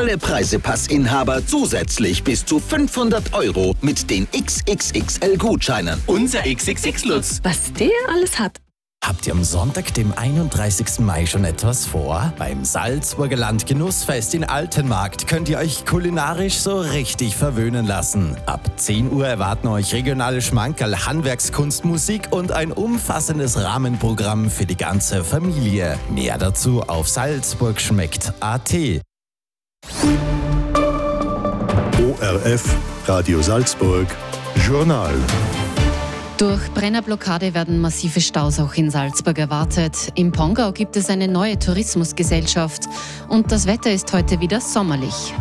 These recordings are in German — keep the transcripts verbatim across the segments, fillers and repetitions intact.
Alle Preisepassinhaber zusätzlich bis zu fünfhundert Euro mit den X X X L-Gutscheinen. Unser X X X-Lutz. Was der alles hat. Habt ihr am Sonntag, dem einunddreißigsten Mai, schon etwas vor? Beim Salzburger Landgenussfest in Altenmarkt könnt ihr euch kulinarisch so richtig verwöhnen lassen. Ab zehn Uhr erwarten euch regionale Schmankerl, Handwerkskunst, Musik und ein umfassendes Rahmenprogramm für die ganze Familie. Mehr dazu auf salzburgschmeckt punkt a t. O R F, Radio Salzburg, Journal. Durch Brennerblockade werden massive Staus auch in Salzburg erwartet. Im Pongau gibt es eine neue Tourismusgesellschaft und das Wetter ist heute wieder sommerlich.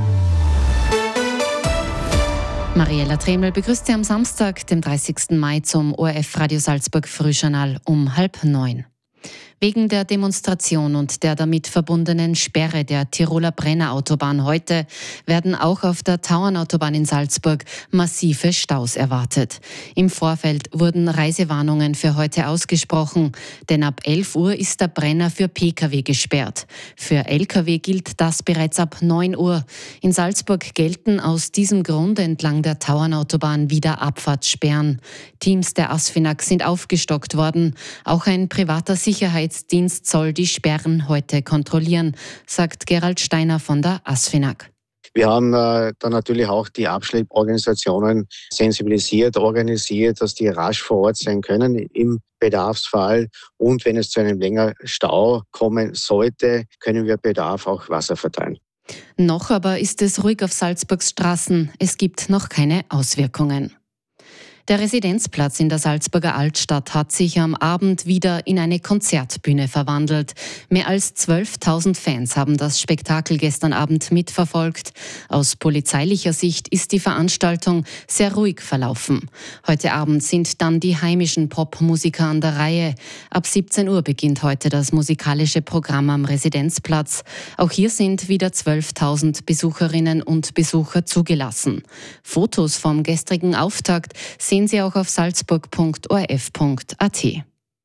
Mariella Tremel begrüßt Sie am Samstag, dem dreißigsten Mai, zum O R F Radio Salzburg Frühjournal um halb neun. Wegen der Demonstration und der damit verbundenen Sperre der Tiroler Brennerautobahn heute werden auch auf der Tauernautobahn in Salzburg massive Staus erwartet. Im Vorfeld wurden Reisewarnungen für heute ausgesprochen, denn ab elf Uhr ist der Brenner für Pkw gesperrt. Für Lkw gilt das bereits ab neun Uhr. In Salzburg gelten aus diesem Grund entlang der Tauernautobahn wieder Abfahrtssperren. Teams der ASFINAG sind aufgestockt worden. Auch ein privater Sicherheitsdienst soll die Sperren heute kontrollieren, sagt Gerald Steiner von der ASFINAG. Wir haben äh, dann natürlich auch die Abschlepporganisationen sensibilisiert, organisiert, dass die rasch vor Ort sein können im Bedarfsfall. Und wenn es zu einem längeren Stau kommen sollte, können wir Bedarf auch Wasser verteilen. Noch aber ist es ruhig auf Salzburgs Straßen. Es gibt noch keine Auswirkungen. Der Residenzplatz in der Salzburger Altstadt hat sich am Abend wieder in eine Konzertbühne verwandelt. Mehr als zwölftausend Fans haben das Spektakel gestern Abend mitverfolgt. Aus polizeilicher Sicht ist die Veranstaltung sehr ruhig verlaufen. Heute Abend sind dann die heimischen Popmusiker an der Reihe. Ab siebzehn Uhr beginnt heute das musikalische Programm am Residenzplatz. Auch hier sind wieder zwölftausend Besucherinnen und Besucher zugelassen. Fotos vom gestrigen Auftakt sehen Sie auch auf salzburg punkt o r f punkt a t.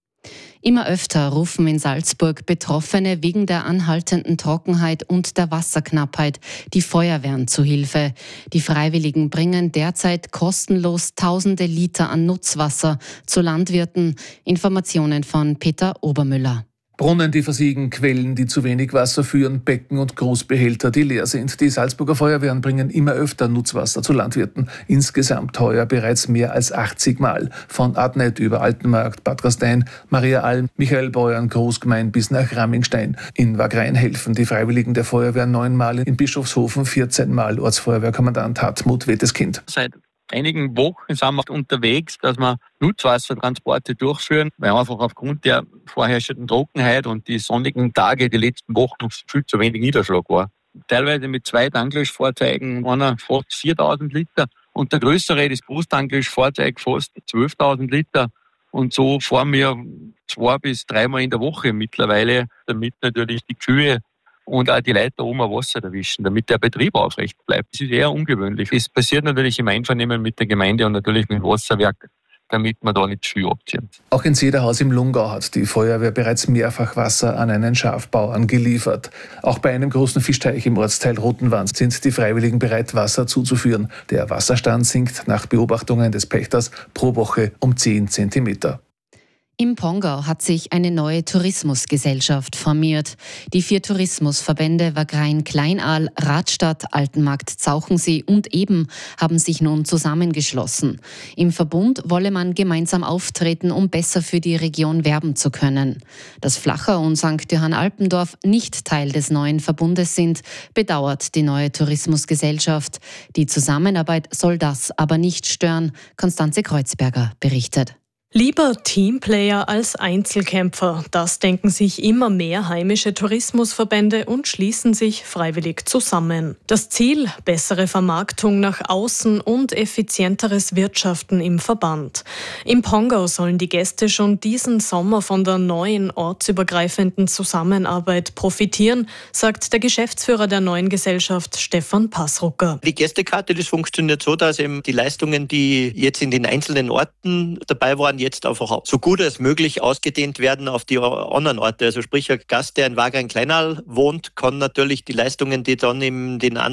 Immer öfter rufen in Salzburg Betroffene wegen der anhaltenden Trockenheit und der Wasserknappheit die Feuerwehren zu Hilfe. Die Freiwilligen bringen derzeit kostenlos tausende Liter an Nutzwasser zu Landwirten. Informationen von Peter Obermüller. Brunnen, die versiegen, Quellen, die zu wenig Wasser führen, Becken und Großbehälter, die leer sind. Die Salzburger Feuerwehren bringen immer öfter Nutzwasser zu Landwirten. Insgesamt heuer bereits mehr als achtzig Mal. Von Adnet über Altenmarkt, Bad Gastein, Maria Alm, Michael Beuern, Großgemein bis nach Rammingstein. In Wagrain helfen die Freiwilligen der Feuerwehr neunmal, in Bischofshofen vierzehn Mal. Ortsfeuerwehrkommandant Hartmut Wetteskind. Seit einigen Wochen sind wir unterwegs, dass wir Nutzwassertransporte durchführen, weil einfach aufgrund der vorherrschenden Trockenheit und die sonnigen Tage die letzten Wochen noch viel zu wenig Niederschlag war. Teilweise mit zwei Tanklöschfahrzeugen, einer fast viertausend Liter und der größere, das Großtanklöschfahrzeug, fast zwölftausend Liter. Und so fahren wir zwei bis dreimal in der Woche mittlerweile, damit natürlich die Kühe und auch die Leute da oben Wasser erwischen, damit der Betrieb aufrecht bleibt. Das ist eher ungewöhnlich. Das passiert natürlich im Einvernehmen mit der Gemeinde und natürlich mit dem Wasserwerk, damit man da nicht viel abziehen. Auch in Sederhaus im Lungau hat die Feuerwehr bereits mehrfach Wasser an einen Schafbauern geliefert. Auch bei einem großen Fischteich im Ortsteil Rotenwand sind die Freiwilligen bereit, Wasser zuzuführen. Der Wasserstand sinkt nach Beobachtungen des Pächters pro Woche um zehn Zentimeter. Im Pongau hat sich eine neue Tourismusgesellschaft formiert. Die vier Tourismusverbände Wagrain Kleinaal, Radstadt, Altenmarkt Zauchensee und Eben haben sich nun zusammengeschlossen. Im Verbund wolle man gemeinsam auftreten, um besser für die Region werben zu können. Dass Flachau und Sankt Johann Alpendorf nicht Teil des neuen Verbundes sind, bedauert die neue Tourismusgesellschaft. Die Zusammenarbeit soll das aber nicht stören. Konstanze Kreuzberger berichtet. Lieber Teamplayer als Einzelkämpfer. Das denken sich immer mehr heimische Tourismusverbände und schließen sich freiwillig zusammen. Das Ziel: bessere Vermarktung nach außen und effizienteres Wirtschaften im Verband. Im Pongau sollen die Gäste schon diesen Sommer von der neuen ortsübergreifenden Zusammenarbeit profitieren, sagt der Geschäftsführer der neuen Gesellschaft, Stefan Passrucker. Die Gästekarte, das funktioniert so, dass eben die Leistungen, die jetzt in den einzelnen Orten dabei waren, jetzt einfach so gut als möglich ausgedehnt werden auf die anderen Orte. Also sprich, ein Gast, der in Wagrain Kleinaal wohnt, kann natürlich die Leistungen, die dann in den